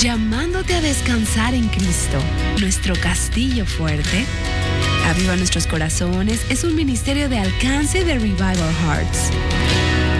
llamándote a descansar en Cristo, nuestro castillo fuerte. Aviva Nuestros Corazones es un ministerio de alcance de Revival Hearts.